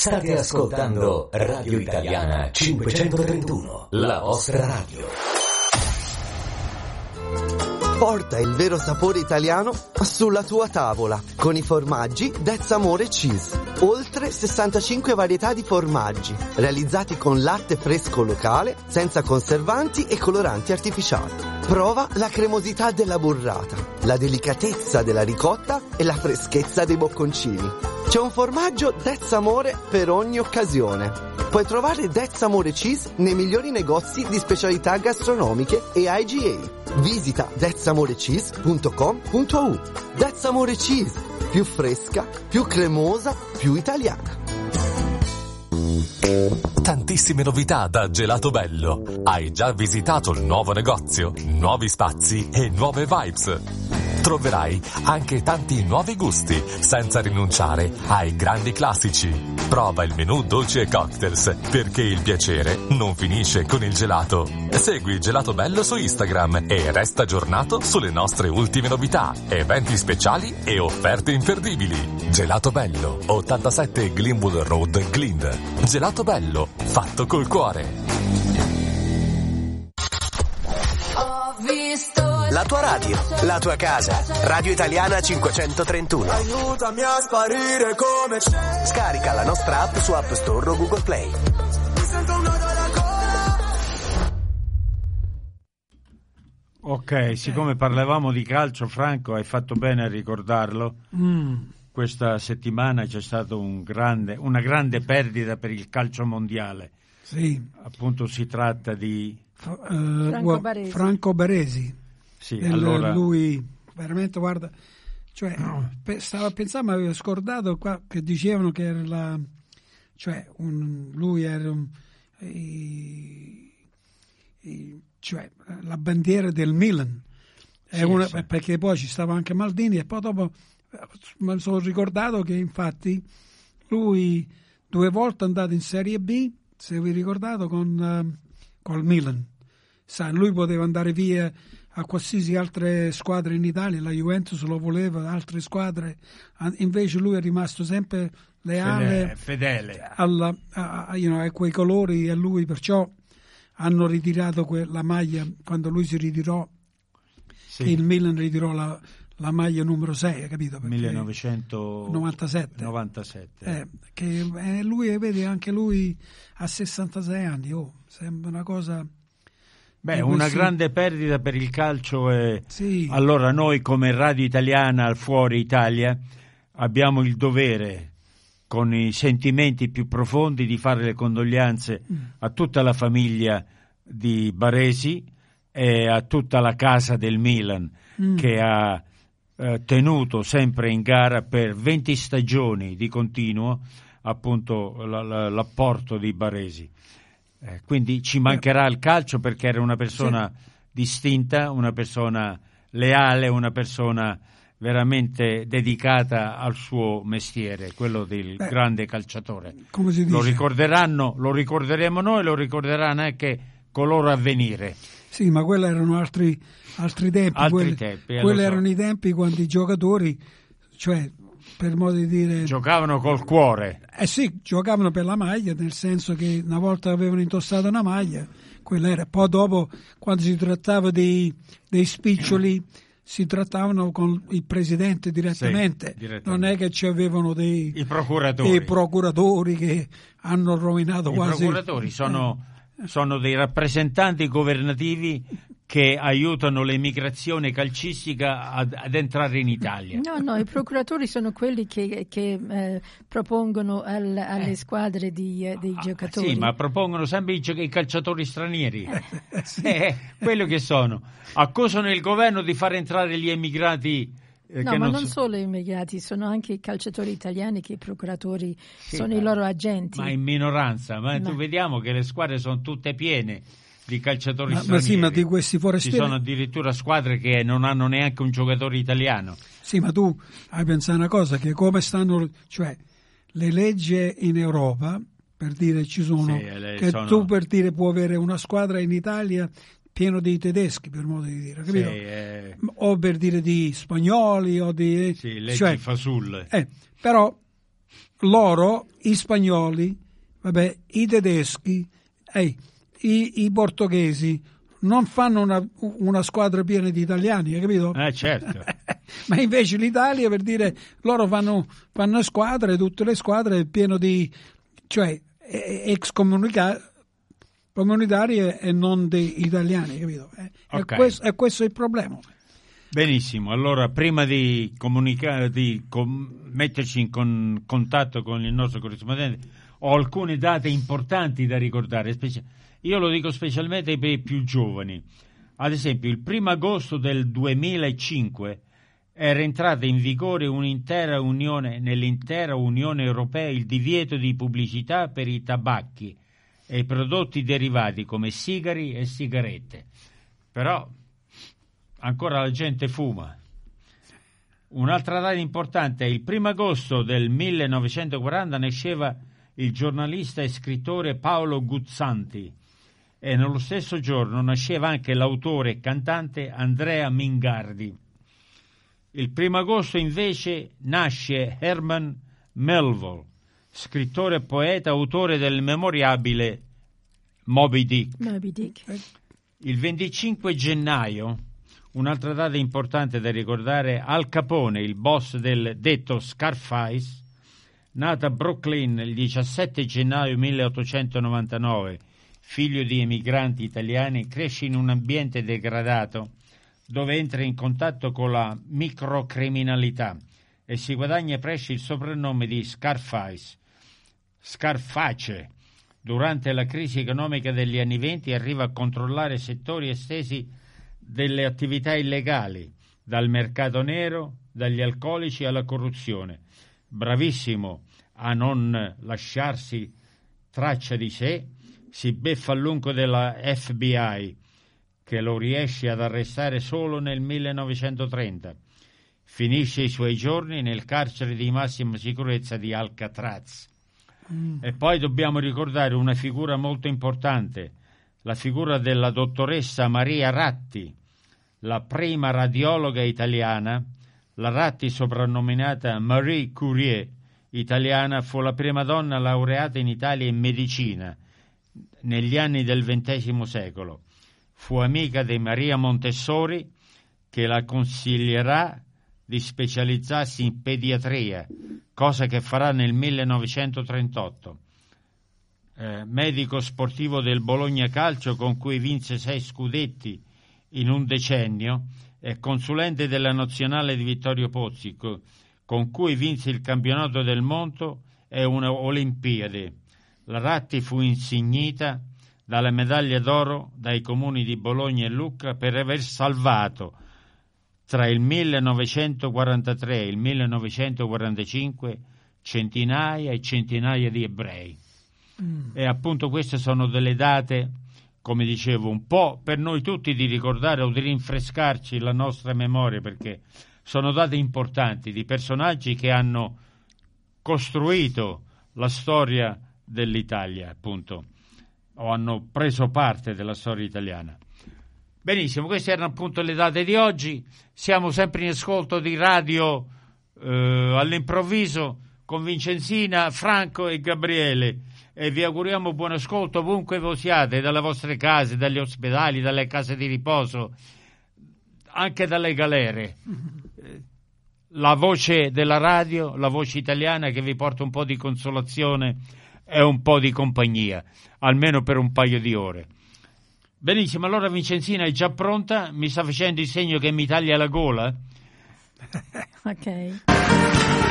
State ascoltando Radio Italiana 531, la vostra radio. Porta il vero sapore italiano sulla tua tavola con i formaggi That's Amore Cheese. Oltre 65 varietà di formaggi realizzati con latte fresco locale, senza conservanti e coloranti artificiali. Prova la cremosità della burrata, la delicatezza della ricotta e la freschezza dei bocconcini. C'è un formaggio That's Amore per ogni occasione. Puoi trovare That's Amore Cheese nei migliori negozi di specialità gastronomiche e IGA. Visita thatsamorecheese.com.au. That's Amore Cheese, più fresca, più cremosa, più italiana. Tantissime novità da Gelato Bello. Hai già visitato il nuovo negozio, nuovi spazi e nuove vibes. Troverai anche tanti nuovi gusti, senza rinunciare ai grandi classici. Prova il menù dolci e cocktails, perché il piacere non finisce con il gelato. Segui Gelato Bello su Instagram e resta aggiornato sulle nostre ultime novità, eventi speciali e offerte imperdibili. Gelato Bello, 87 Glenwood Road, Glynn. Gelato Bello, fatto col cuore. La tua radio, la tua casa. Radio Italiana 531. Aiutami a sparire come c'è. Scarica la nostra app su App Store o Google Play. Mi sento un nodo alla gola. Ok, siccome parlavamo di calcio, Franco, hai fatto bene a ricordarlo. Questa settimana c'è stata una grande perdita per il calcio mondiale. Sì. Appunto si tratta di Franco Baresi. Sì, allora lui veramente, guarda, cioè stavo pensando, ma avevo scordato qua che dicevano che era lui era cioè la bandiera del Milan. Sì. Perché poi ci stava anche Maldini, e poi dopo mi sono ricordato che infatti lui 2 volte è andato in Serie B, se vi ricordate, col Milan. Lui poteva andare via a qualsiasi altre squadre in Italia, la Juventus lo voleva, altre squadre, invece lui è rimasto sempre leale, fedele a quei colori, e lui perciò hanno ritirato la maglia quando lui si ritirò. Sì. Il Milan ritirò la maglia numero 6, capito? 1997. Che lui, vedi, anche lui ha 66 anni, sembra una cosa... una grande perdita per il calcio. Sì. Allora noi come Radio Italiana al Fuori Italia abbiamo il dovere, con i sentimenti più profondi, di fare le condoglianze a tutta la famiglia di Baresi e a tutta la casa del Milan, che ha tenuto sempre in gara per 20 stagioni di continuo appunto l'apporto di Baresi. Quindi ci mancherà il calcio, perché era una persona distinta, una persona leale, una persona veramente dedicata al suo mestiere, quello del grande calciatore. Come si dice? Lo ricorderemo noi, lo ricorderanno anche coloro a venire. Sì, ma quelli erano altri tempi. Quelli erano i tempi quando i giocatori, cioè, per modo di dire, giocavano col cuore. Sì, giocavano per la maglia, nel senso che una volta avevano indossato una maglia, quella era. Poi dopo, quando si trattava dei spiccioli, si trattavano con il presidente direttamente. Non è che ci avevano i procuratori che hanno rovinato quasi. I procuratori sono dei rappresentanti governativi che aiutano l'emigrazione calcistica ad entrare in Italia. No, i procuratori sono quelli che propongono alle squadre dei giocatori. Sì, ma propongono sempre i calciatori stranieri. Sì. Quello che sono. Accusano il governo di far entrare gli emigrati. Non solo gli immigrati, sono anche i calciatori italiani che i procuratori sono i loro agenti. Ma in minoranza, tu vediamo che le squadre sono tutte piene di calciatori stranieri. Ma di questi forestieri... Ci sono addirittura squadre che non hanno neanche un giocatore italiano. Sì, ma tu hai pensato una cosa, che come stanno, cioè le leggi in Europa, per dire, ci sono, tu per dire puoi avere una squadra in Italia pieno di tedeschi, per modo di dire, capito? O per dire di spagnoli o di... leggi fasulle. Però loro, i spagnoli, vabbè, i tedeschi, i portoghesi non fanno una squadra piena di italiani, hai capito? Certo. Ma invece l'Italia, per dire, loro fanno squadre, tutte le squadre pieno di, cioè ex comunitari e non di italiani, capito? Okay. E questo è il problema. Benissimo, allora prima di comunicare, metterci in contatto con il nostro corrispondente, ho alcune date importanti da ricordare, io lo dico specialmente per i più giovani. Ad esempio, il 1 agosto del 2005 era entrata in vigore nell'intera Unione Europea il divieto di pubblicità per i tabacchi e i prodotti derivati come sigari e sigarette. Però ancora la gente fuma. Un'altra data importante è il 1 agosto del 1940 nasceva il giornalista e scrittore Paolo Guzzanti e nello stesso giorno nasceva anche l'autore e cantante Andrea Mingardi. Il 1 agosto invece nasce Herman Melville, scrittore e poeta, autore del memorabile Moby Dick. Il 25 gennaio, un'altra data importante da ricordare, Al Capone, il boss del detto Scarface, nato a Brooklyn il 17 gennaio 1899, figlio di emigranti italiani, cresce in un ambiente degradato dove entra in contatto con la microcriminalità e si guadagna presto il soprannome di Scarface. Durante la crisi economica degli anni '20 arriva a controllare settori estesi delle attività illegali, dal mercato nero, dagli alcolici alla corruzione. Bravissimo a non lasciarsi traccia di sé, si beffa a lungo della FBI, che lo riesce ad arrestare solo nel 1930. Finisce i suoi giorni nel carcere di massima sicurezza di Alcatraz. E poi dobbiamo ricordare una figura molto importante, la figura della dottoressa Maria Ratti, la prima radiologa italiana. La Ratti, soprannominata Marie Curie italiana, fu la prima donna laureata in Italia in medicina negli anni del XX secolo. Fu amica di Maria Montessori, che la consiglierà di specializzarsi in pediatria, cosa che farà nel 1938. Medico sportivo del Bologna Calcio, con cui vinse 6 scudetti in un decennio, e consulente della nazionale di Vittorio Pozzi, con cui vinse il campionato del mondo e una Olimpiade. La Ratti fu insignita dalla medaglia d'oro dai comuni di Bologna e Lucca per aver salvato tra il 1943 e il 1945 centinaia e centinaia di ebrei. E appunto queste sono delle date, come dicevo, un po' per noi tutti di ricordare o di rinfrescarci la nostra memoria, perché sono date importanti di personaggi che hanno costruito la storia dell'Italia, appunto, o hanno preso parte della storia italiana. Benissimo, queste erano appunto le date di oggi. Siamo sempre in ascolto di radio all'improvviso con Vincenzina, Franco e Gabriele, e vi auguriamo buon ascolto ovunque voi siate, dalle vostre case, dagli ospedali, dalle case di riposo, anche dalle galere. La voce della radio, la voce italiana, che vi porta un po' di consolazione e un po' di compagnia, almeno per un paio di ore. Benissimo, allora Vincenzina è già pronta, mi sta facendo il segno che mi taglia la gola. Ok.